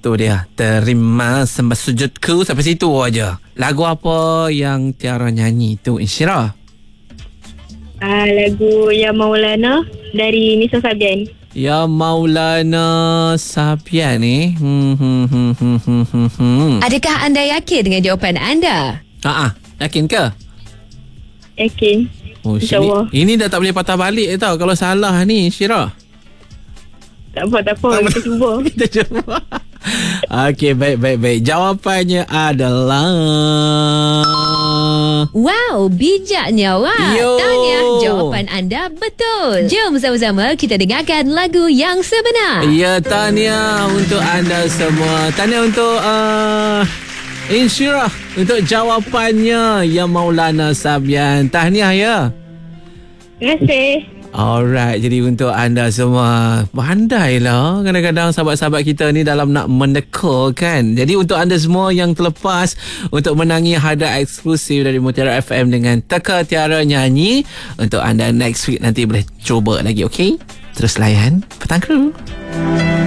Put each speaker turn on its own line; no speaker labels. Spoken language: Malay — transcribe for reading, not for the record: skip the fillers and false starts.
Itu dia. Terima sembah sujudku sampai situ aja. Lagu apa yang Tiara nyanyi tu, Insyirah?
Lagu Ya Maulana dari Nisa Sabian.
Ya Maulana Sabian ni.
Adakah anda yakin dengan jawapan anda?
Yakin ke?
Yakin.
Oh,
InsyaAllah.
ini dah tak boleh patah balik tau kalau salah ni, Insyirah.
Tak apa. Kita cuba.
Kita cuba. Okey, baik. Jawapannya adalah...
Wow, bijaknya awak. Tahniah, jawapan anda betul. Jom sama-sama kita dengarkan lagu yang sebenar.
Ya, tahniah untuk anda semua. Tahniah untuk Insyirah untuk jawapannya Ya Maulana Sabian. Tahniah ya.
Terima kasih.
Alright, jadi untuk anda semua, pandailah kadang-kadang sahabat-sahabat kita ni dalam nak meneka kan. Jadi untuk anda semua yang terlepas untuk menangi hadiah eksklusif dari Mutiara FM dengan Teka Tiara Nyanyi, untuk anda next week nanti boleh cuba lagi, okey? Terus layan Petang Kru.